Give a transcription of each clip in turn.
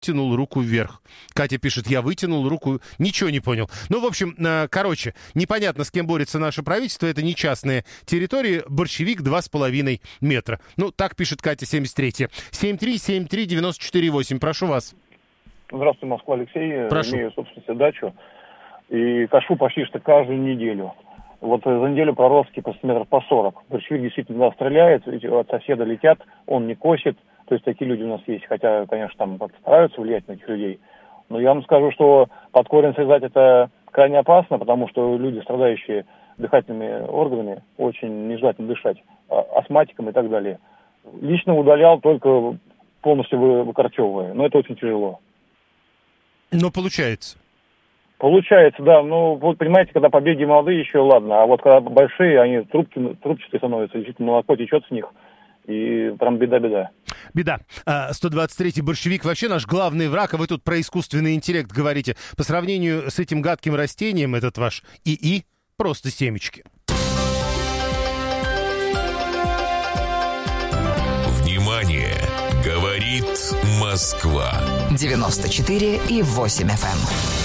вытянул руку вверх. Катя пишет, я вытянул руку, ничего не понял. Ну, в общем, короче, непонятно, с кем борется наше правительство, это не частные территории, борщевик 2,5 метра. Ну, так пишет Катя 73-я. 7373948, прошу вас. Здравствуйте, Москва, Алексей. Прошу. Имею, собственно, дачу и кашу почти что каждую неделю. Вот за неделю пророс типа метров по 40. Борщевик действительно стреляет, от соседа летят, он не косит. То есть такие люди у нас есть, хотя, конечно, там как-то стараются влиять на этих людей. Но я вам скажу, что под корень срезать это крайне опасно, потому что люди, страдающие дыхательными органами, очень нежелательно дышать, астматиком и так далее. Лично удалял только полностью выкорчевывая, но это очень тяжело. Но получается. Получается, да. Ну, вот понимаете, когда побеги молодые еще ладно, а вот когда большие, они трубчатые становятся, действительно молоко течет с них, и прям беда-беда. Беда. 123-й борщевик вообще наш главный враг, а вы тут про искусственный интеллект говорите. По сравнению с этим гадким растением, этот ваш ИИ просто семечки. Внимание! Говорит Москва. 94,8 FM.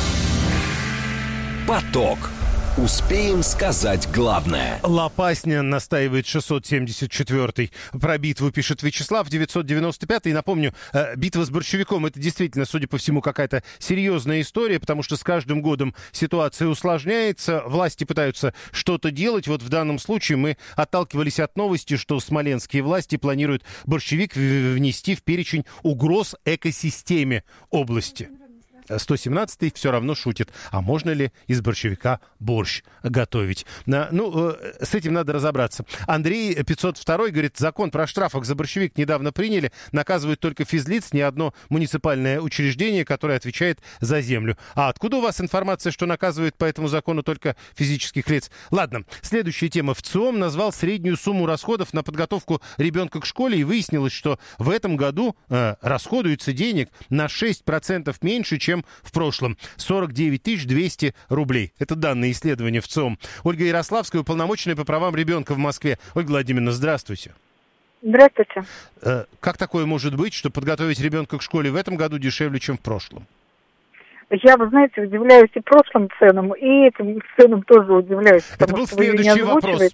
Поток. Успеем сказать главное. Лопасня настаивает 674-й. Про битву пишет Вячеслав, 995-й. Напомню, битва с борщевиком — это действительно, судя по всему, какая-то серьезная история, потому что с каждым годом ситуация усложняется, власти пытаются что-то делать. Вот в данном случае мы отталкивались от новости, что смоленские власти планируют борщевик внести в перечень угроз экосистеме области. 117-й все равно шутит. А можно ли из борщевика борщ готовить? Ну, с этим надо разобраться. Андрей 502 говорит, закон про штрафах за борщевик недавно приняли. Наказывают только физлиц, ни одно муниципальное учреждение, которое отвечает за землю. А откуда у вас информация, что наказывают по этому закону только физических лиц? Ладно, следующая тема. ВЦИОМ назвал среднюю сумму расходов на подготовку ребенка к школе, и выяснилось, что в этом году расходуется денег на 6% меньше, чем в прошлом. 49 200 рублей. Это данные исследования ВЦИОМ. Ольга Ярославская, уполномоченная по правам ребенка в Москве. Ольга Владимировна, здравствуйте. Здравствуйте. Как такое может быть, что подготовить ребенка к школе в этом году дешевле, чем в прошлом? Я, вы знаете, удивляюсь и прошлым ценам, и этим ценам тоже удивляюсь. Это был следующий вопрос.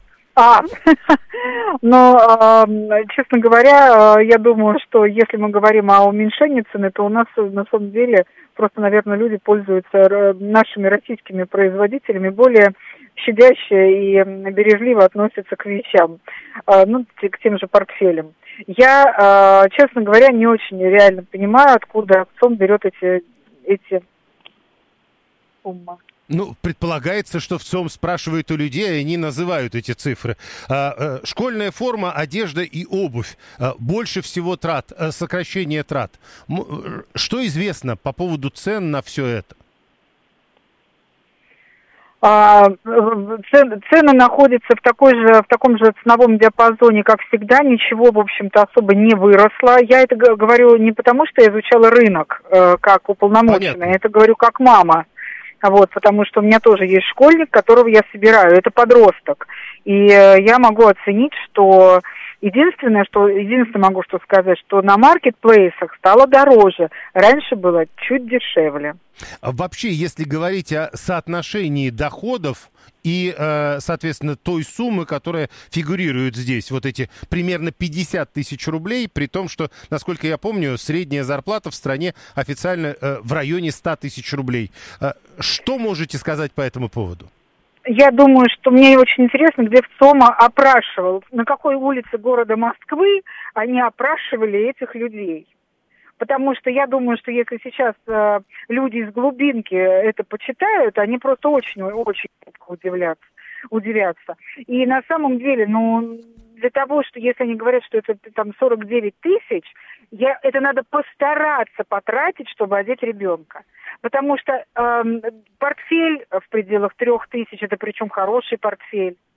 Но, честно говоря, я думаю, что если мы говорим о уменьшении цены, то у нас на самом деле просто, наверное, люди пользуются нашими российскими производителями более щадяще и бережливо относятся к вещам, ну, к тем же портфелям. Я, честно говоря, не очень реально понимаю, откуда ЦИОМ берет эти суммы. Ну, предполагается, что ВЦИОМ спрашивает у людей, и они называют эти цифры. Школьная форма, одежда и обувь. Больше всего трат, сокращение трат. Что известно по поводу цен на все это? Цены находятся в таком же ценовом диапазоне, как всегда. Ничего, в общем-то, особо не выросло. Я это говорю не потому, что я изучала рынок как уполномоченная, я это говорю как мама. Вот, потому что у меня тоже есть школьник, которого я собираю, это подросток. И я могу оценить, что единственное могу что сказать, что на маркетплейсах стало дороже. Раньше было чуть дешевле. Вообще, если говорить о соотношении доходов и, соответственно, той суммы, которая фигурирует здесь, вот эти примерно 50 тысяч рублей, при том, что, насколько я помню, средняя зарплата в стране официально в районе 100 тысяч рублей. Что можете сказать по этому поводу? Я думаю, что мне очень интересно, где ВЦИОМ опрашивал, на какой улице города Москвы они опрашивали этих людей. Потому что я думаю, что если сейчас люди из глубинки это почитают, они просто очень-очень удивятся. И на самом деле, для того, что если они говорят, что это там 49 тысяч, это надо постараться потратить, чтобы одеть ребенка. Потому что портфель в пределах 3 тысяч, это причем хороший портфель.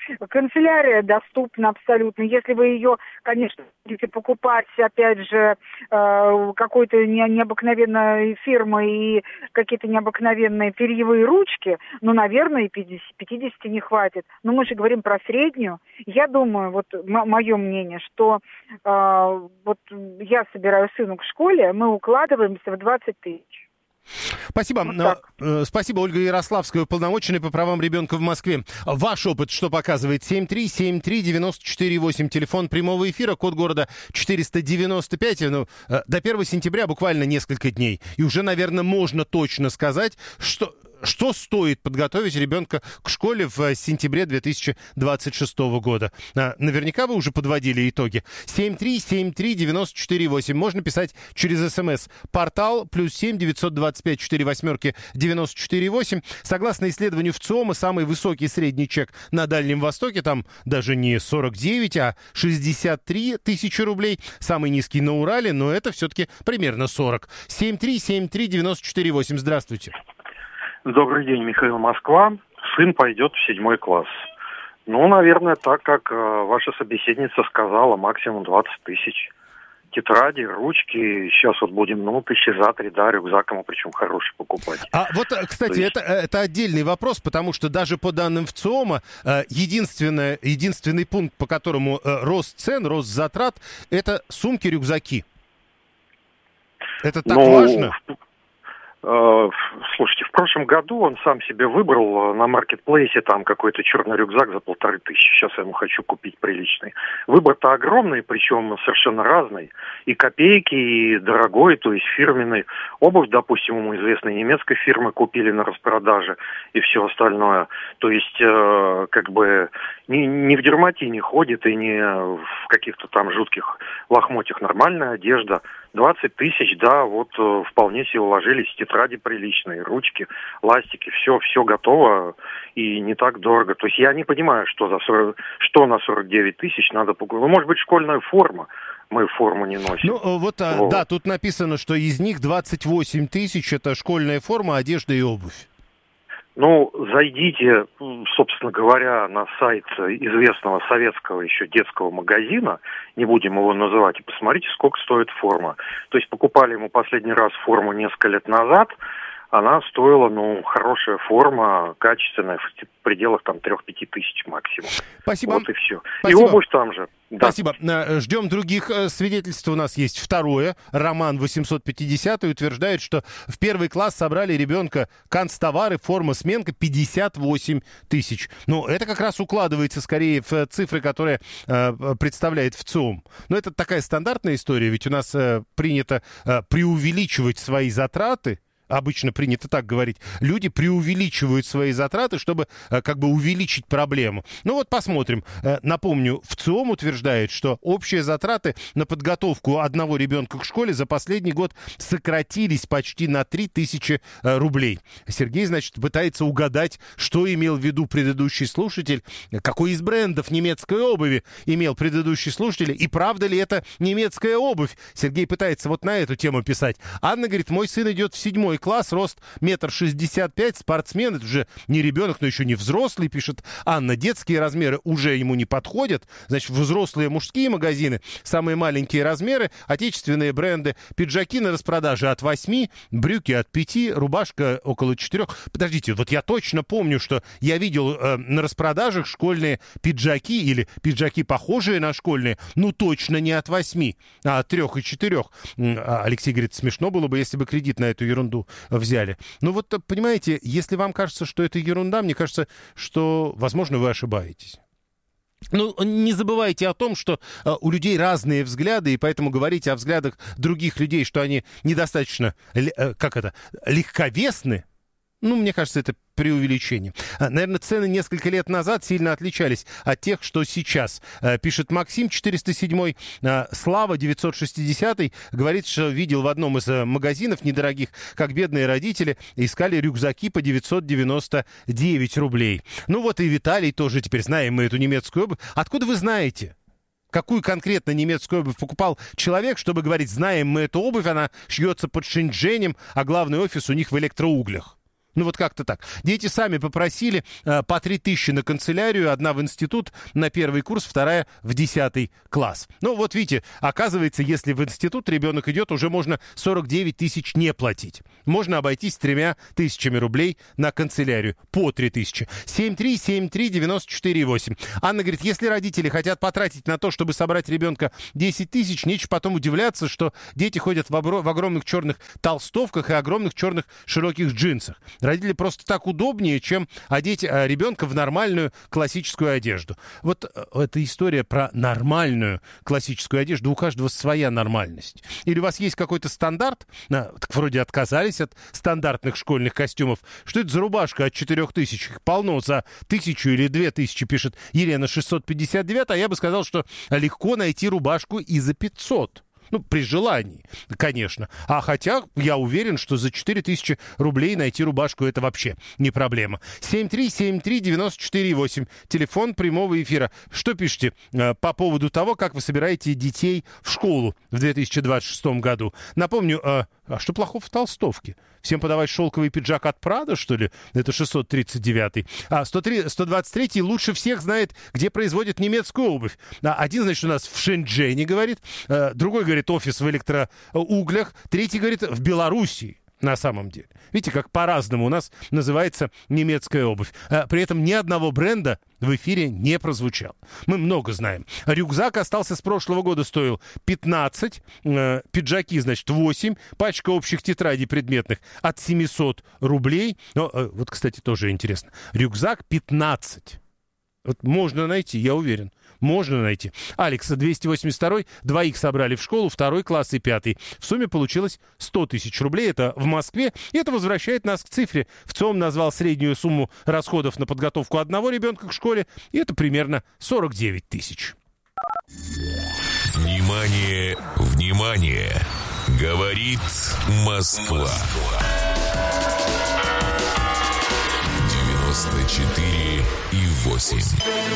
Канцелярия доступна абсолютно. Если вы ее, конечно, будете покупать, опять же, какой-то необыкновенной фирмы и какие-то необыкновенные перьевые ручки, ну, наверное, и 50 не хватит. Но мы же говорим про среднюю. Я думаю, вот мое мнение, что вот я собираю сына к школе, мы укладываемся в 20 тысяч. Спасибо. Вот спасибо, Ольга Ярославская, уполномоченная по правам ребенка в Москве. Ваш опыт что показывает? 7373948, телефон прямого эфира, код города 495. Ну, до 1 сентября буквально несколько дней. И уже, наверное, можно точно сказать, что стоит подготовить ребенка к школе в сентябре 2026 года. Наверняка вы уже подводили итоги. 7373948. Можно писать через СМС. Портал +7 925 48 948. Согласно исследованию ВЦИОМа, самый высокий средний чек на Дальнем Востоке, там даже не 49, а 63 тысячи рублей. Самый низкий на Урале, но это все-таки примерно 40. 7373948. Здравствуйте. Добрый день, Михаил, Москва. Сын пойдет в 7 класс. Ну, наверное, так, как ваша собеседница сказала, максимум 20 тысяч. Тетради, ручки, сейчас вот будем, 1000 за 3, рюкзак ему причем хороший покупать. А вот, кстати, это отдельный вопрос, потому что даже по данным ВЦИОМа, единственный пункт, по которому рост цен, рост затрат, это сумки-рюкзаки. Это так важно? Слушайте, в прошлом году он сам себе выбрал на маркетплейсе там какой-то черный рюкзак за 1500. Сейчас я ему хочу купить приличный. Выбор-то огромный, причем совершенно разный. И копейки, и дорогой, то есть фирменный. Обувь, допустим, ему известной немецкой фирмы купили на распродаже и все остальное. То есть, не в дерматине ходит и не в каких-то там жутких лохмотьях. Нормальная одежда. 20 тысяч, вполне себе уложились. Тетради приличные, ручки, ластики, все готово и не так дорого. То есть я не понимаю, что на 49 тысяч надо покупать. Может быть, школьная форма. Мы форму не носим. Да, тут написано, что из них 28 тысяч это школьная форма, одежда и обувь. Зайдите, собственно говоря, на сайт известного советского еще детского магазина, не будем его называть, и посмотрите, сколько стоит форма. То есть покупали ему последний раз форму несколько лет назад, она стоила, хорошая форма, качественная, в пределах 3-5 тысяч максимум. Спасибо. Вот и все. Спасибо. И обувь там же. Да. Спасибо. Ждем других свидетельств. У нас есть второе. Роман 850 утверждает, что в 1 класс собрали ребенка канцтовары, форма, сменка 58 тысяч. Это как раз укладывается скорее в цифры, которые представляет ВЦИОМ. Но это такая стандартная история, ведь у нас принято преувеличивать свои затраты. Обычно принято так говорить. Люди преувеличивают свои затраты, чтобы увеличить проблему. Посмотрим. Напомню, ВЦИОМ утверждает, что общие затраты на подготовку одного ребенка к школе за последний год сократились почти на 3000 рублей. Сергей, пытается угадать, что имел в виду предыдущий слушатель, какой из брендов немецкой обуви имел предыдущий слушатель, и правда ли это немецкая обувь. Сергей пытается на эту тему писать. Анна говорит, мой сын идет в 7 класс, рост 1,65 м, спортсмен, это уже не ребенок, но еще не взрослый, пишет Анна. Детские размеры уже ему не подходят, взрослые мужские магазины, самые маленькие размеры, отечественные бренды, пиджаки на распродаже от 8, брюки от 5, рубашка около 4. Подождите, я точно помню, что я видел на распродажах школьные пиджаки или пиджаки, похожие на школьные, точно не от 8, а от 3 и 4. Алексей говорит, смешно было бы, если бы кредит на эту ерунду взяли. Понимаете, если вам кажется, что это ерунда, мне кажется, что, возможно, вы ошибаетесь. Не забывайте о том, что у людей разные взгляды, и поэтому говорите о взглядах других людей, что они недостаточно, легковесны, мне кажется, это преувеличение. Наверное, цены несколько лет назад сильно отличались от тех, что сейчас. Пишет Максим 407, Слава 960 говорит, что видел в одном из магазинов недорогих, как бедные родители искали рюкзаки по 999 рублей. И Виталий тоже, теперь знаем мы эту немецкую обувь. Откуда вы знаете? Какую конкретно немецкую обувь покупал человек, чтобы говорить, знаем мы эту обувь, она шьется под Шэньчжэнем, а главный офис у них в электроуглях. Ну вот как-то так. Дети сами попросили по 3000 на канцелярию, одна в институт на первый курс, вторая в 10 класс. Ну вот видите, оказывается, если в институт ребенок идет, уже можно 49 тысяч не платить. Можно обойтись 3000 рублей на канцелярию по 3000. 7373948. Анна говорит, если родители хотят потратить на то, чтобы собрать ребенка 10 тысяч, нечего потом удивляться, что дети ходят в огромных черных толстовках и огромных черных широких джинсах. Родители просто так удобнее, чем одеть ребенка в нормальную классическую одежду. Вот эта история про нормальную классическую одежду. У каждого своя нормальность. Или у вас есть какой-то стандарт, так вроде отказались от стандартных школьных костюмов. Что это за рубашка от 4000? Их полно за 1000 или 2000, пишет Елена 659. А я бы сказал, что легко найти рубашку и за 500. Ну, при желании, конечно. А хотя я уверен, что за 4000 рублей найти рубашку — это вообще не проблема. 7373948. Телефон прямого эфира. Что пишете по поводу того, как вы собираете детей в школу в 2026 году? Напомню, а что плохого в толстовке? Всем подавать шелковый пиджак от Прада, что ли? Это 639-й. 123-й лучше всех знает, где производят немецкую обувь. Один, значит, у нас в Шэньчжэне, говорит. Другой, говорит, офис в электроуглях. Третий, говорит, в Белоруссии. На самом деле. Видите, как по-разному у нас называется немецкая обувь. При этом ни одного бренда в эфире не прозвучал. Мы много знаем. Рюкзак остался с прошлого года, стоил 15, пиджаки, значит, 8, пачка общих тетрадей предметных от 700 рублей. Но, вот, кстати, тоже интересно. Рюкзак 15. Вот можно найти, я уверен. Можно найти. Алекс, 282-й, двоих собрали в школу, 2 класс и 5. В сумме получилось 100 тысяч рублей. Это в Москве. И это возвращает нас к цифре. ВЦИОМ назвал среднюю сумму расходов на подготовку одного ребенка к школе. И это примерно 49 тысяч. Внимание, внимание! Говорит Москва. 94,8.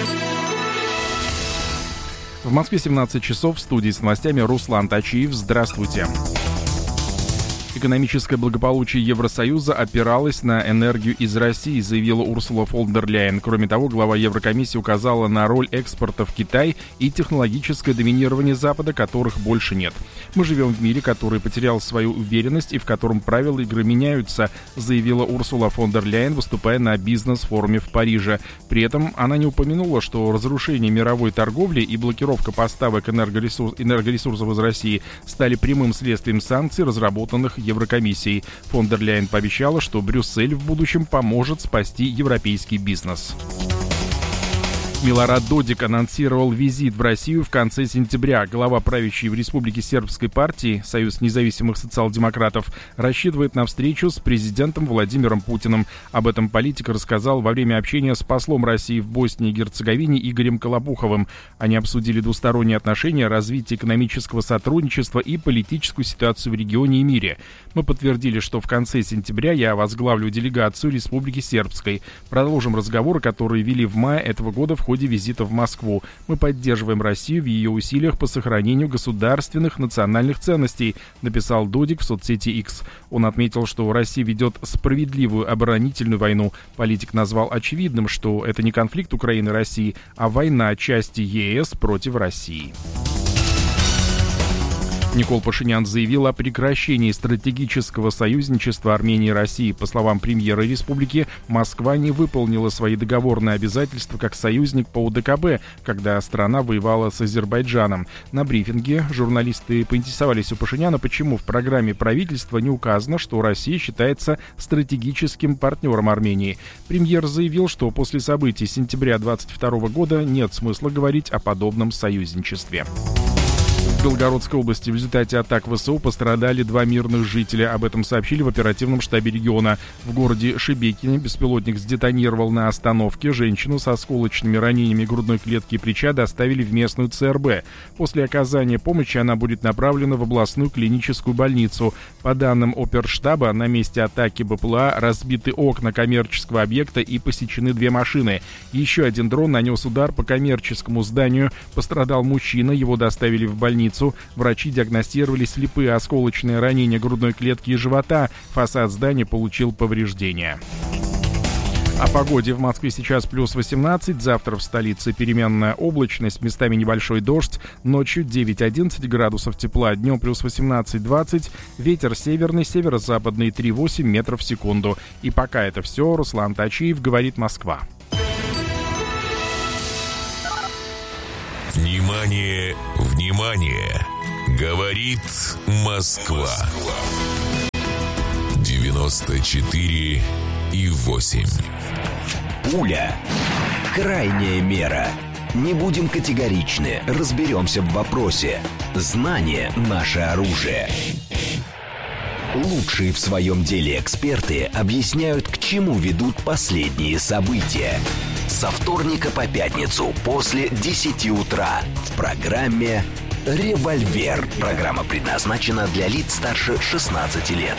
В Москве 17 часов, в студии с новостями Руслан Тачиев. Здравствуйте. Экономическое благополучие Евросоюза опиралось на энергию из России, заявила Урсула фон дер Ляйен. Кроме того, глава Еврокомиссии указала на роль экспорта в Китай и технологическое доминирование Запада, которых больше нет. «Мы живем в мире, который потерял свою уверенность и в котором правила игры меняются», заявила Урсула фон дер Ляйен, выступая на бизнес-форуме в Париже. При этом она не упомянула, что разрушение мировой торговли и блокировка поставок энергоресурсов из России стали прямым следствием санкций, разработанных Еврокомиссией. Фон дер Ляйен пообещала, что Брюссель в будущем поможет спасти европейский бизнес. Милорад Додик анонсировал визит в Россию в конце сентября. Глава правящей в Республике Сербской партии «Союз независимых социал-демократов» рассчитывает на встречу с президентом Владимиром Путиным. Об этом политик рассказал во время общения с послом России в Боснии и Герцеговине Игорем Колобуховым. Они обсудили двусторонние отношения, развитие экономического сотрудничества и политическую ситуацию в регионе и мире. Мы подтвердили, что в конце сентября я возглавлю делегацию Республики Сербской. Продолжим разговоры, которые вели в мае этого года в ходе визита в Москву. Мы поддерживаем Россию в ее усилиях по сохранению государственных национальных ценностей, написал Додик в соцсети X. Он отметил, что Россия ведет справедливую оборонительную войну. Политик назвал очевидным, что это не конфликт Украины и России, а война части ЕС против России. Никол Пашинян заявил о прекращении стратегического союзничества Армении и России. По словам премьера республики, Москва не выполнила свои договорные обязательства как союзник по УДКБ, когда страна воевала с Азербайджаном. На брифинге журналисты поинтересовались у Пашиняна, почему в программе правительства не указано, что Россия считается стратегическим партнером Армении. Премьер заявил, что после событий сентября 2022 года нет смысла говорить о подобном союзничестве. В Белгородской области в результате атак ВСУ пострадали 2 мирных жителя. Об этом сообщили в оперативном штабе региона. В городе Шебекине беспилотник сдетонировал на остановке. Женщину со осколочными ранениями грудной клетки и плеча доставили в местную ЦРБ. После оказания помощи она будет направлена в областную клиническую больницу. По данным оперштаба, на месте атаки БПЛА разбиты окна коммерческого объекта и посечены 2 машины. Еще один дрон нанес удар по коммерческому зданию. Пострадал мужчина, его доставили в больницу. больницу. Врачи диагностировали слепые осколочные ранения грудной клетки и живота. Фасад здания получил повреждения. О погоде. В Москве сейчас плюс 18, завтра в столице переменная облачность, местами небольшой дождь, ночью 9-11 градусов тепла, днем плюс 18-20, ветер северный, северо-западный 3,8 метров в секунду. И пока это все, Руслан Тачиев, говорит Москва. Внимание, внимание! Говорит Москва. 94,8. Пуля. Крайняя мера. Не будем категоричны, разберемся в вопросе. Знание – наше оружие. Лучшие в своем деле эксперты объясняют, к чему ведут последние события. Со вторника по пятницу после 10 утра в программе «Револьвер». Программа предназначена для лиц старше 16 лет.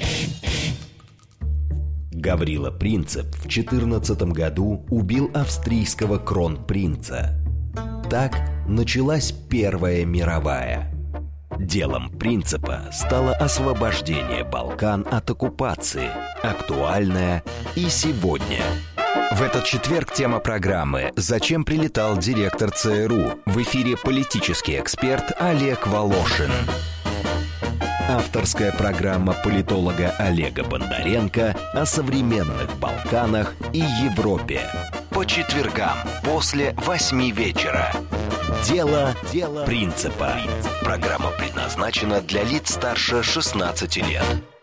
Гаврила Принцип в 14 году убил австрийского кронпринца. Так началась Первая мировая. Делом Принципа стало освобождение Балкан от оккупации, актуальное и сегодня. В этот четверг тема программы «Зачем прилетал директор ЦРУ?» В эфире политический эксперт Олег Волошин. Авторская программа политолога Олега Бондаренко о современных Балканах и Европе. По четвергам после 8 вечера. Дело Принципа. Программа предназначена для лиц старше 16 лет.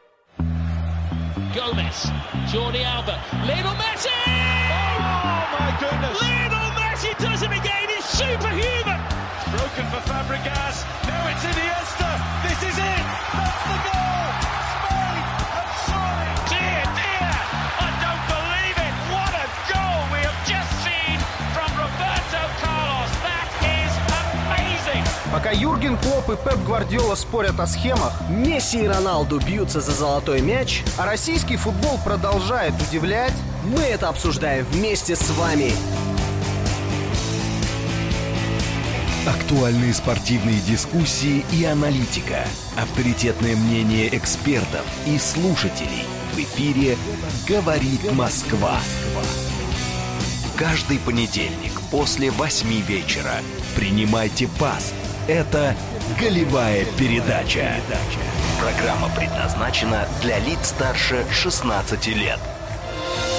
Gomez, Jordi Alba, Lionel Messi! Oh my goodness! Lionel Messi does it again. It's superhuman. It's broken for Fabregas. Now it's Iniesta. This is it. That's the goal. Spain have scored. Dear, dear, I don't believe it. What a goal we have just seen from Roberto Carlos. That is amazing. Пока Юрген Клопп и Пеп Гвардиола спорят о схемах, Месси и Роналду бьются за золотой мяч, а российский футбол продолжает удивлять, мы это обсуждаем вместе с вами. Актуальные спортивные дискуссии и аналитика. Авторитетное мнение экспертов и слушателей. В эфире «Говорит Москва». Каждый понедельник после 8 вечера. Принимайте пас. Это «Голевая передача». Программа предназначена для лиц старше 16 лет.